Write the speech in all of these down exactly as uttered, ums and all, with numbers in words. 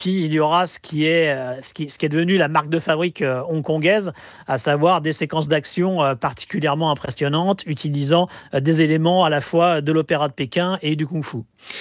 Puis il y aura ce qui est, heu, ce qui ce qui est devenu la marque de fabrique, heu, hongkongaise, à savoir des séquences d'action, heu, particulièrement impressionnantes, utilisant, heu, des éléments à la fois de l'opéra de Pékin et du kung-fu.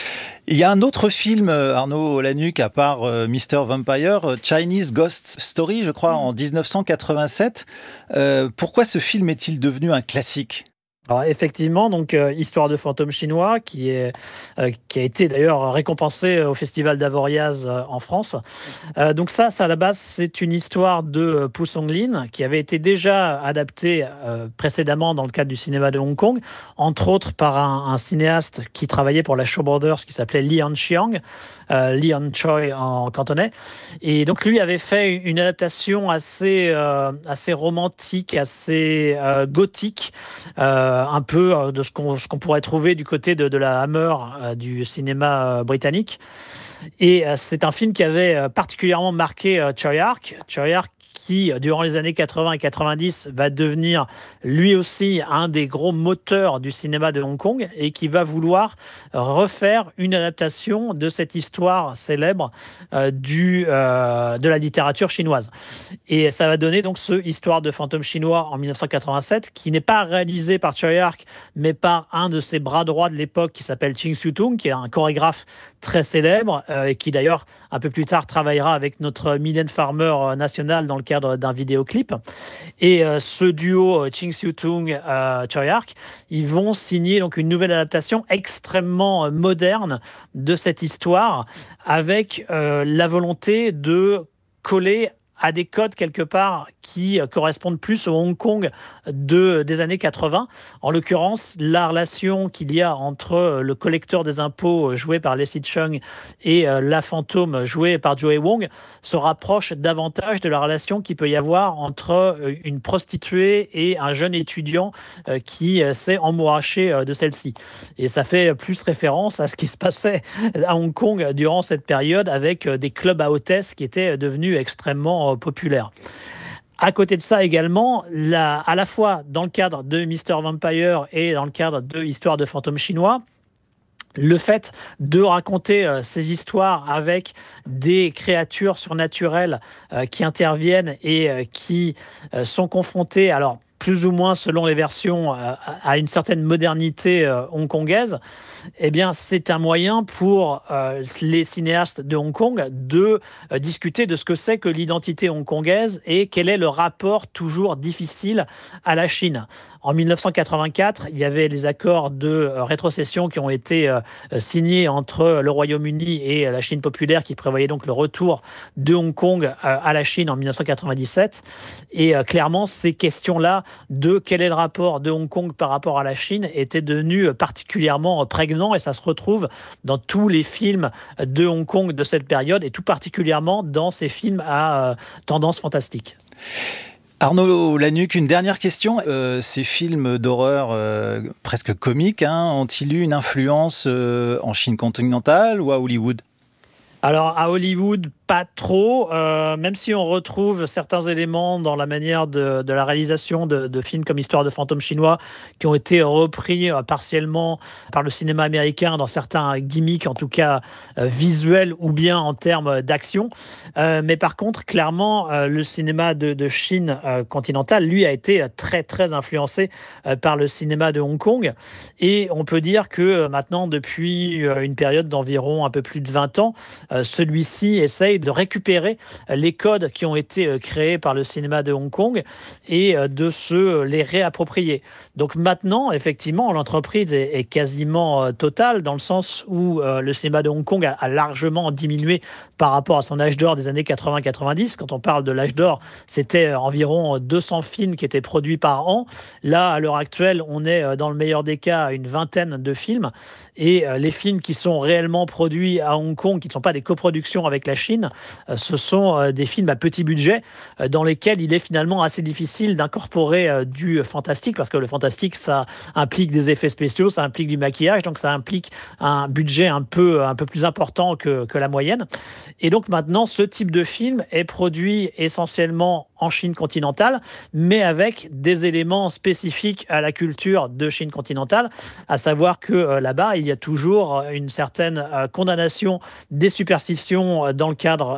Il y a un autre film, euh, Arnaud Lanuc, à part euh, Mister Vampire, euh, Chinese Ghost Story, je crois, en dix-neuf cent quatre-vingt-sept. Euh, pourquoi ce film est-il devenu un classique? Alors effectivement, donc heu, Histoire de fantôme chinois qui est, heu, qui a été d'ailleurs récompensé au festival d'Avoriaz, heu, en France. Heu, donc ça, ça à la base, c'est une histoire de, heu, Pu Songlin qui avait été déjà adaptée, heu, précédemment dans le cadre du cinéma de Hong Kong, entre autres par un un cinéaste qui travaillait pour la Shaw Brothers qui s'appelait Lee Han-chiang, heu, Lee Han-choi en cantonais. Et donc lui avait fait une adaptation assez, heu, assez romantique, assez, heu, gothique, heu, un peu, heu, de ce qu'on ce qu'on pourrait trouver du côté de de la Hammer, heu, du cinéma, heu, britannique. Et heu, c'est un film qui avait, heu, particulièrement marqué, heu, Tsui Hark. Tsui Hark qui, euh, durant les années quatre-vingts et quatre-vingt-dix, va devenir lui aussi un des gros moteurs du cinéma de Hong Kong et qui va vouloir refaire une adaptation de cette histoire célèbre, heu, du, heu, de la littérature chinoise. Et ça va donner donc ce Histoire de fantôme chinois en mille neuf cent quatre-vingt-sept, qui n'est pas réalisé par Tsui Hark, mais par un de ses bras droits de l'époque qui s'appelle Ching Siu-tung, qui est un chorégraphe très célèbre, euh, et qui d'ailleurs un peu plus tard travaillera avec notre Mylène Farmer euh, nationale dans le cadre d'un vidéoclip. Et euh, ce duo euh, Ching Siu-tung, euh, Tsui Hark, ils vont signer donc une nouvelle adaptation extrêmement euh, moderne de cette histoire, avec euh, la volonté de coller à des codes quelque part qui euh, correspondent plus au Hong Kong de, des années quatre-vingts. En l'occurrence, la relation qu'il y a entre euh, le collecteur des impôts euh, joué par Leslie Cheung et euh, la fantôme jouée par Joey Wong se rapproche davantage de la relation qu'il peut y avoir entre euh, une prostituée et un jeune étudiant euh, qui euh, s'est emmouraché euh, de celle-ci. Et ça fait plus référence à ce qui se passait à Hong Kong durant cette période avec euh, des clubs à hôtesses qui étaient devenus extrêmement euh, populaires. À côté de ça également, la, à la fois dans le cadre de Mister Vampire et dans le cadre de Histoire de fantôme chinois, le fait de raconter euh, ces histoires avec des créatures surnaturelles euh, qui interviennent et euh, qui euh, sont confrontées, alors plus ou moins selon les versions, euh, à une certaine modernité euh, hongkongaise, eh bien, c'est un moyen pour euh, les cinéastes de Hong Kong de euh, discuter de ce que c'est que l'identité hongkongaise et quel est le rapport toujours difficile à la Chine. En mille neuf cent quatre-vingt-quatre, il y avait les accords de euh, rétrocession qui ont été euh, signés entre le Royaume-Uni et la Chine populaire, qui prévoyaient donc le retour de Hong Kong euh, à la Chine en mille neuf cent quatre-vingt-dix-sept. Et euh, clairement, ces questions-là de quel est le rapport de Hong Kong par rapport à la Chine étaient devenues particulièrement prégnants, et ça se retrouve dans tous les films de Hong Kong de cette période, et tout particulièrement dans ces films à euh, tendance fantastique. Arnaud Lanuc, une dernière question. Euh, ces films d'horreur euh, presque comiques hein, ont-ils eu une influence euh, en Chine continentale ou à Hollywood? Alors à Hollywood, pas trop, euh, même si on retrouve certains éléments dans la manière de, de la réalisation de, de films comme Histoire de fantôme chinois qui ont été repris euh, partiellement par le cinéma américain dans certains gimmicks, en tout cas euh, visuels ou bien en termes d'action. Euh, mais par contre, clairement, euh, le cinéma de, de Chine euh, continentale, lui, a été très très influencé euh, par le cinéma de Hong Kong. Et on peut dire que euh, maintenant, depuis euh, une période d'environ un peu plus de vingt ans, euh, celui-ci essaye de récupérer les codes qui ont été créés par le cinéma de Hong Kong et de se les réapproprier. Donc maintenant, effectivement, l'entreprise est, est quasiment totale dans le sens où euh, le cinéma de Hong Kong a, a largement diminué par rapport à son âge d'or des années quatre-vingts quatre-vingt-dix. Quand on parle de l'âge d'or, c'était environ deux cents films qui étaient produits par an. Là, à l'heure actuelle, on est dans le meilleur des cas à une vingtaine de films. Et euh, les films qui sont réellement produits à Hong Kong, qui ne sont pas des coproductions avec la Chine, euh, ce sont euh, des films à petit budget euh, dans lesquels il est finalement assez difficile d'incorporer euh, du fantastique, parce que le fantastique, ça implique des effets spéciaux, ça implique du maquillage, donc ça implique un budget un peu, un peu plus important que, que la moyenne. Et donc maintenant, ce type de film est produit essentiellement en Chine continentale, mais avec des éléments spécifiques à la culture de Chine continentale, à savoir que euh, là-bas, il y a toujours une certaine euh, condamnation des superstitions euh, dans le cadre